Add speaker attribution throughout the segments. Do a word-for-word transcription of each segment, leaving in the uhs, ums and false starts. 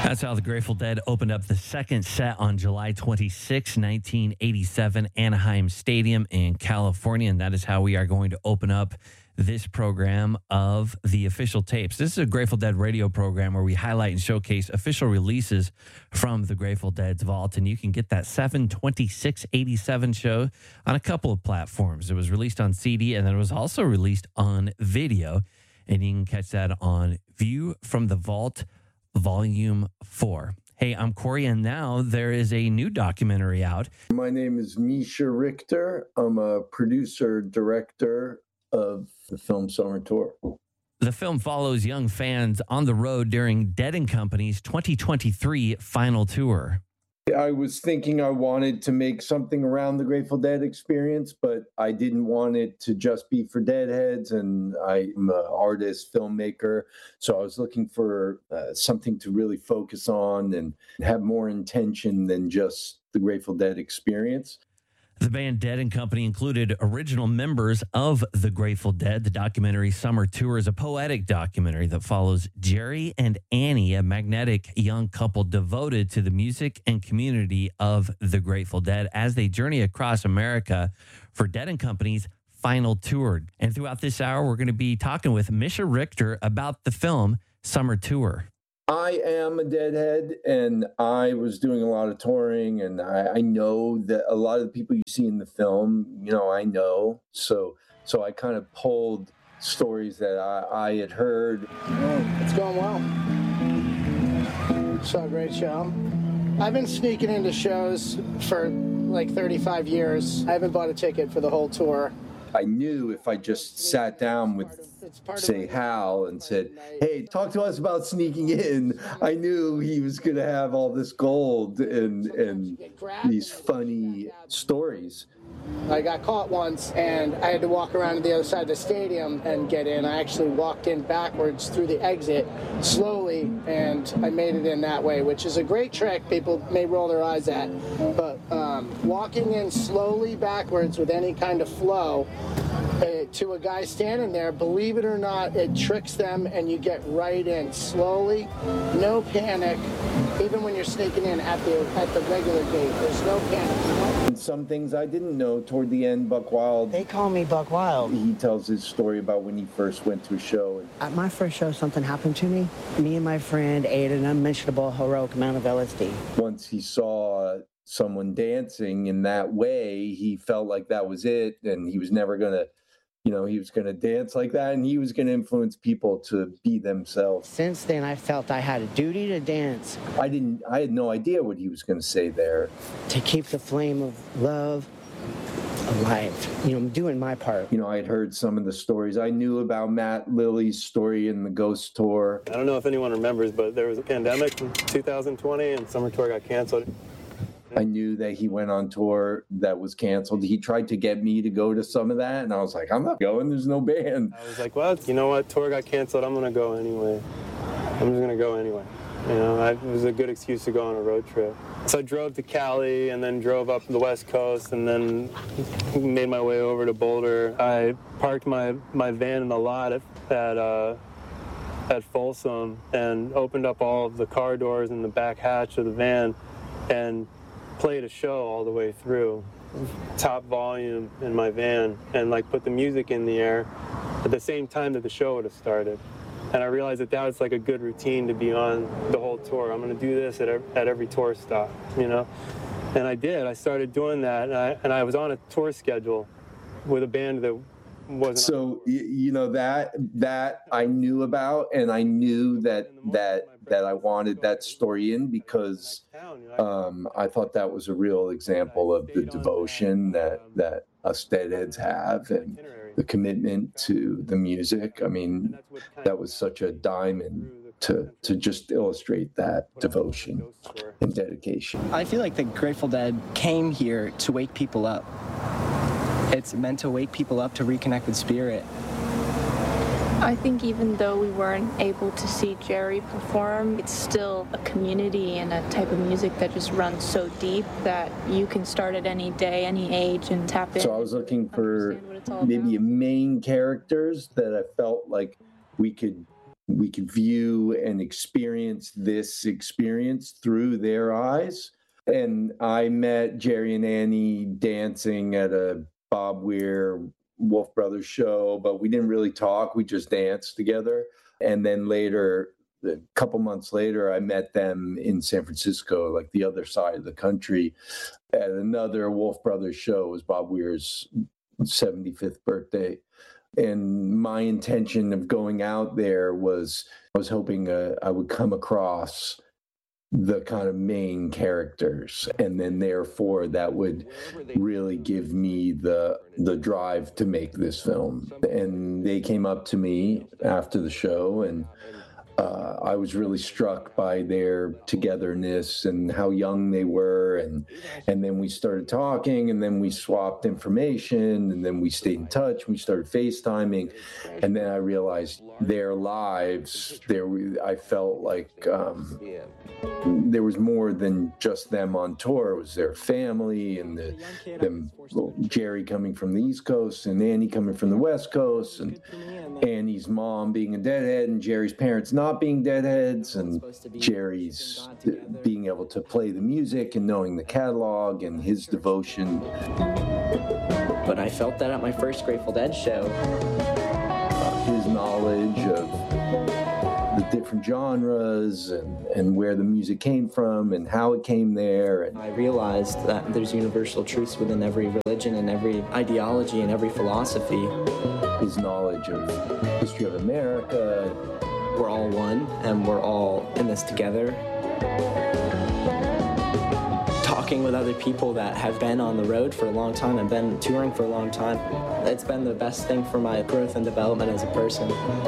Speaker 1: That's how the Grateful Dead opened up the second set on July twenty-sixth, nineteen eighty-seven, Anaheim Stadium in California. And that is how we are going to open up this program of the Official Tapes. This is a Grateful Dead radio program where we highlight and showcase official releases from the Grateful Dead's vault. And you can get that seven twenty-six eighty-seven show on a couple of platforms. It was released on C D and then it was also released on video. And you can catch that on View from the Vault Volume four. Hey, I'm Corey, and now there is a new documentary out.
Speaker 2: My name is Misha Richter. I'm a producer, director of the film Summer Tour.
Speaker 1: The film follows young fans on the road during Dead and Company's twenty twenty-three final tour.
Speaker 2: I was thinking I wanted to make something around the Grateful Dead experience, but I didn't want it to just be for Deadheads, and I'm an artist, filmmaker, so I was looking for uh, something to really focus on and have more intention than just the Grateful Dead experience.
Speaker 1: The band Dead and Company included original members of the Grateful Dead. The documentary Summer Tour is a poetic documentary that follows Jerry and Annie, a magnetic young couple devoted to the music and community of the Grateful Dead as they journey across America for Dead and Company's final tour. And throughout this hour, we're going to be talking with Misha Richter about the film Summer Tour.
Speaker 2: I am a Deadhead, and I was doing a lot of touring, and I, I know that a lot of the people you see in the film, you know, I know. So so I kind of pulled stories that I, I had heard.
Speaker 3: Oh, it's going well. Saw a great show. I've been sneaking into shows for like thirty-five years. I haven't bought a ticket for the whole tour.
Speaker 2: I knew if I just sat down with, say, Hal and said, hey, talk to us about sneaking in, I knew he was going to have all this gold and, and these funny stories.
Speaker 3: I got caught once, and I had to walk around to the other side of the stadium and get in. I actually walked in backwards through the exit slowly, and I made it in that way, which is a great trick people may roll their eyes at. But um, walking in slowly backwards with any kind of flow uh, to a guy standing there, believe it or not, it tricks them, and you get right in slowly, no panic. Even when you're sneaking in at the at the regular gate, there's no panic.
Speaker 2: And some things I didn't know toward the end. Buck Wild.
Speaker 4: They call me Buck Wild.
Speaker 2: He tells his story about when he first went to a show.
Speaker 4: At my first show, something happened to me. Me and my friend ate an unmentionable heroic amount of L S D.
Speaker 2: Once he saw someone dancing in that way, he felt like that was it, and he was never going to, you know, he was going to dance like that, and he was going to influence people to be themselves.
Speaker 4: Since then, I felt I had a duty to dance.
Speaker 2: I didn't, I had no idea what he was going to say there.
Speaker 4: To keep the flame of love alive. You know, I'm doing my part.
Speaker 2: You know, I had heard some of the stories. I knew about Matt Lilly's story in the Ghost Tour.
Speaker 5: I don't know if anyone remembers, but there was a pandemic in two thousand twenty, and Summer Tour got canceled.
Speaker 2: I knew that he went on tour that was canceled. He tried to get me to go to some of that, and I was like, I'm not going. There's no band.
Speaker 5: I was like, well, you know what? Tour got canceled. I'm going to go anyway. I'm just going to go anyway. You know, I, it was a good excuse to go on a road trip. So I drove to Cali and then drove up the West Coast and then made my way over to Boulder. I parked my, my van in the lot at, at, uh, at Folsom and opened up all of the car doors and the back hatch of the van and played a show all the way through, top volume in my van, and like put the music in the air at the same time that the show would have started. And I realized that that was like a good routine to be on the whole tour. I'm going to do this at every, at every tour stop, you know? And I did. I started doing that, and I, and I was on a tour schedule with a band that wasn't.
Speaker 2: So, you know, that that I knew about, and I knew that that that I wanted that story in because um, I thought that was a real example of the devotion that, that us Deadheads have and the commitment to the music. I mean, that was such a diamond to to just illustrate that devotion and dedication.
Speaker 6: I feel like the Grateful Dead came here to wake people up. It's meant to wake people up to reconnect with spirit.
Speaker 7: I think even though we weren't able to see Jerry perform, it's still a community and a type of music that just runs so deep that you can start at any day, any age, and tap in.
Speaker 2: So I was looking for maybe main characters that I felt like we could we could view and experience this experience through their eyes. And I met Jerry and Annie dancing at a Bob Weir Wolf Brothers show, but we didn't really talk. We just danced together. And then later, a couple months later, I met them in San Francisco, like the other side of the country, at another Wolf Brothers show. It was Bob Weir's seventy-fifth birthday. And my intention of going out there was, I was hoping uh, I would come across the kind of main characters, and then therefore that would really give me the the drive to make this film. And they came up to me after the show, and uh, I was really struck by their togetherness and how young they were, and and then we started talking, and then we swapped information, and then we stayed in touch. We started FaceTiming, and then I realized their lives. There, I felt like um, there was more than just them on tour. It was their family, and the, them, well, Jerry coming from the East Coast, and Annie coming from the West Coast, and Annie's mom being a deadhead, and Jerry's parents not being deadheads, and Jerry's being able to play the music and knowing the catalog and his devotion.
Speaker 6: But I felt that at my first Grateful Dead show.
Speaker 2: Uh, his knowledge of the different genres and, and where the music came from and how it came there. And
Speaker 6: I realized that there's universal truths within every religion and every ideology and every philosophy.
Speaker 2: His knowledge of history of America.
Speaker 6: We're all one, and we're all in this together. Talking with other people that have been on the road for a long time and been touring for a long time, it's been the best thing for my growth and development as a person.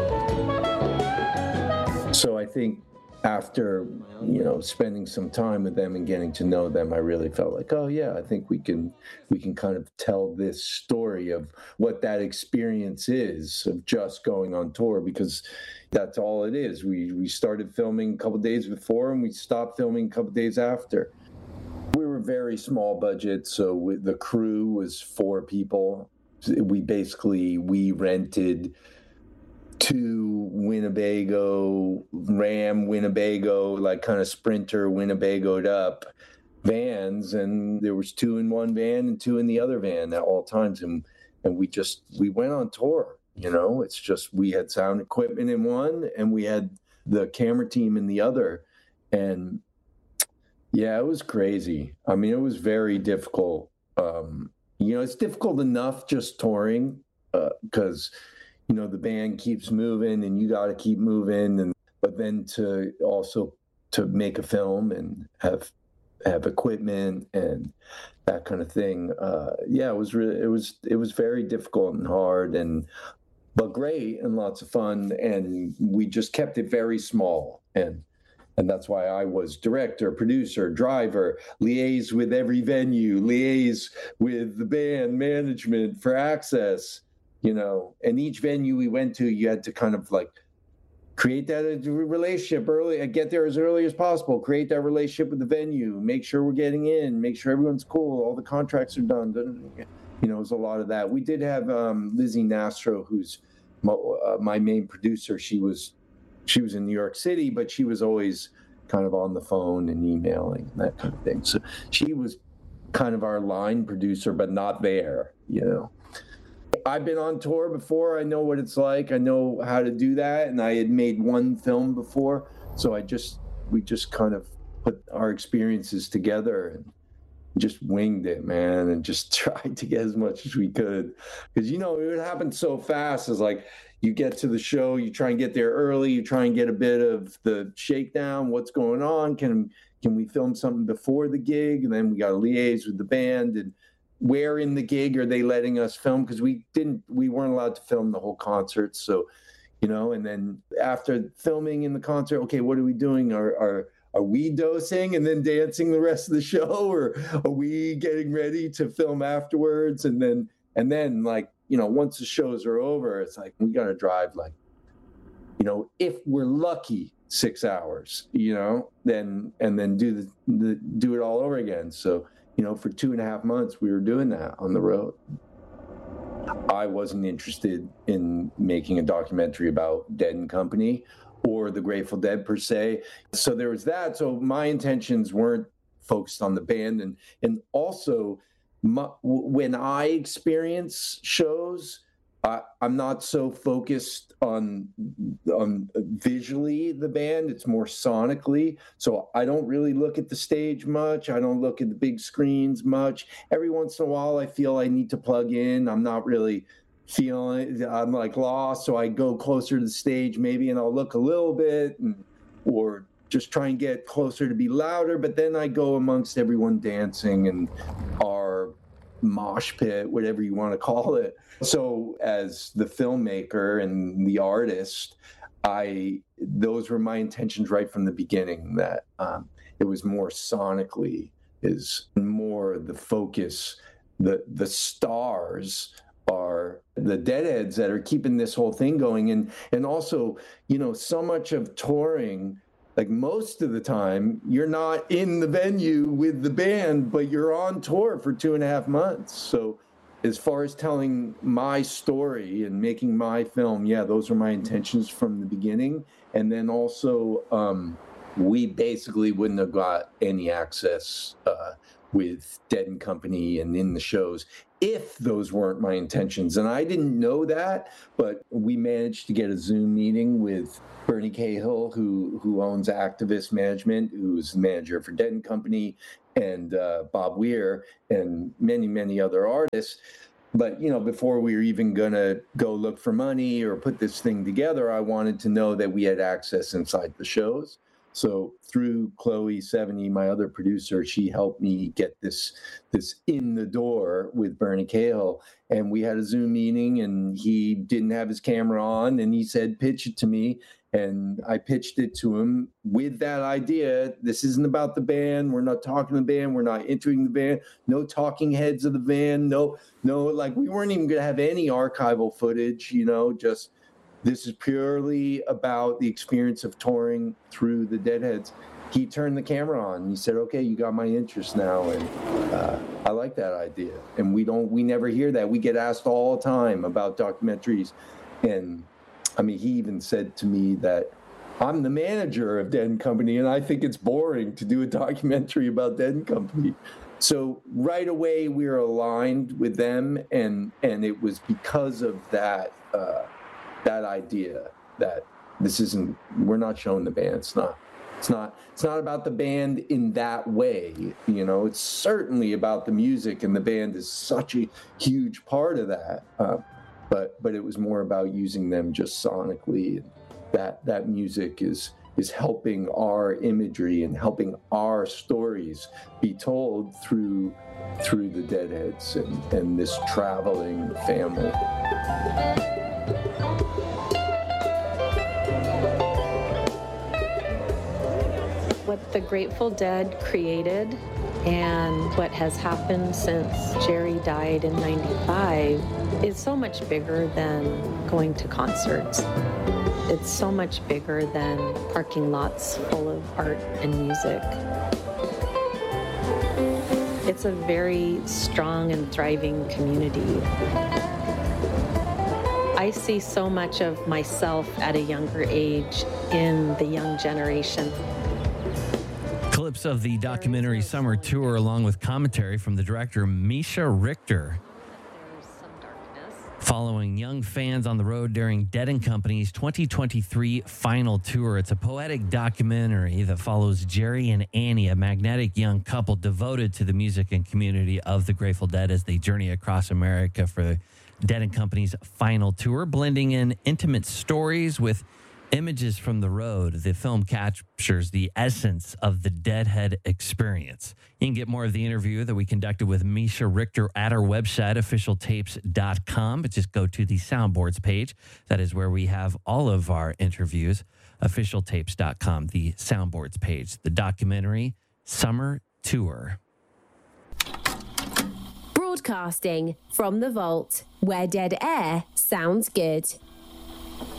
Speaker 2: So I think after, you know, spending some time with them and getting to know them, I really felt like, oh yeah, I think we can we can kind of tell this story of what that experience is of just going on tour, because that's all it is. We we started filming a couple days before and we stopped filming a couple days after. We were very small budget, so we, the crew was four people. We basically, we rented two Winnebago, Ram Winnebago, like kind of Sprinter Winnebagoed up vans, and there was two in one van and two in the other van at all times, and and we just, we went on tour, you know. It's just, we had sound equipment in one and we had the camera team in the other, and yeah, it was crazy. I mean, it was very difficult. Um, you know, it's difficult enough just touring because, uh, you know, the band keeps moving and you got to keep moving. And but then to also to make a film and have have equipment and that kind of thing. Uh, yeah, it was really, it was it was very difficult and hard, and but great and lots of fun. And we just kept it very small. And And that's why I was director, producer, driver, liaise with every venue, liaise with the band management for access, you know. And each venue we went to, you had to kind of like create that relationship early, get there as early as possible, create that relationship with the venue, make sure we're getting in, make sure everyone's cool, all the contracts are done. You know, it was a lot of that. We did have um, Lizzie Nastro, who's my, uh, my main producer. She was She was in New York City, but she was always kind of on the phone and emailing and that kind of thing. So she was kind of our line producer, but not there, you know. I've been on tour before. I know what it's like. I know how to do that. And I had made one film before. So I just, we just kind of put our experiences together and just winged it, man, and just tried to get as much as we could. Because, you know, it would happen so fast. It's like, you get to the show, you try and get there early, you try and get a bit of the shakedown, what's going on, can can we film something before the gig? And then we got to liaise with the band, and where in the gig are they letting us film? Because we didn't, we weren't allowed to film the whole concert. So, you know, and then after filming in the concert, okay, what are we doing? Are, are, are we dosing and then dancing the rest of the show? Or are we getting ready to film afterwards? And then, and then like, you know, once the shows are over, it's like, we got to drive like, you know, if we're lucky, six hours, you know, then, and then do the, the do it all over again. So, you know, for two and a half months, we were doing that on the road. I wasn't interested in making a documentary about Dead and Company or the Grateful Dead per se. So there was that. So my intentions weren't focused on the band. And, and also, my, when I experience shows, I, I'm not so focused on on visually the band. It's more sonically. So I don't really look at the stage much. I don't look at the big screens much. Every once in a while, I feel I need to plug in. I'm not really feeling, I'm like lost. So I go closer to the stage maybe, and I'll look a little bit, and, or just try and get closer to be louder. But then I go amongst everyone dancing and our mosh pit, whatever you want to call it. So as the filmmaker and the artist, I those were my intentions right from the beginning, that um, it was more sonically, is more the focus. The the stars are the Deadheads that are keeping this whole thing going. And and also, you know, so much of touring, like most of the time, you're not in the venue with the band, but you're on tour for two and a half months. So as far as telling my story and making my film, yeah, those are my intentions from the beginning. And then also, um, we basically wouldn't have got any access uh, with Dead and Company and in the shows if those weren't my intentions. And I didn't know that, but we managed to get a Zoom meeting with Bernie Cahill, who who owns Activist Management, who's the manager for Dead and Company, and uh, Bob Weir, and many, many other artists. But, you know, before we were even going to go look for money or put this thing together, I wanted to know that we had access inside the shows. So through Chloe Sevigny, my other producer, she helped me get this this in the door with Bernie Cahill. And we had a Zoom meeting, and he didn't have his camera on, and he said, pitch it to me. And I pitched it to him with that idea. This isn't about the band. We're not talking to the band. We're not entering the band. No talking heads of the band. No, no, like we weren't even going to have any archival footage, you know, just this is purely about the experience of touring through the Deadheads. He turned the camera on and he said, okay, you got my interest now. And uh, I like that idea. And we don't, we never hear that. We get asked all the time about documentaries. And I mean, he even said to me that I'm the manager of Dead and Company, and I think it's boring to do a documentary about Dead and Company. So right away we were aligned with them, and and it was because of that uh, that idea that this isn't, we're not showing the band. It's not. It's not. It's not about the band in that way. You know, it's certainly about the music, and the band is such a huge part of that. Uh, But but it was more about using them just sonically. That that music is is helping our imagery and helping our stories be told through through the Deadheads and, and this traveling family.
Speaker 8: What the Grateful Dead created and what has happened since Jerry died in ninety-five is so much bigger than going to concerts. It's so much bigger than parking lots full of art and music. It's a very strong and thriving community. I see so much of myself at a younger age in the young generation.
Speaker 1: Clips of the documentary Summer Tour, along with commentary from the director Misha Richter, following young fans on the road during Dead and Company's twenty twenty-three final tour. It's a poetic documentary that follows Jerry and Annie, a magnetic young couple devoted to the music and community of the Grateful Dead, as they journey across America for Dead and Company's final tour, blending in intimate stories with images from the road. The film captures the essence of the Deadhead experience. You can get more of the interview that we conducted with Misha Richter at our website, official tapes dot com. But just go to the Soundboards page. That is where we have all of our interviews, official tapes dot com, the Soundboards page. The documentary Summer Tour.
Speaker 9: Broadcasting from the vault, where dead air sounds good.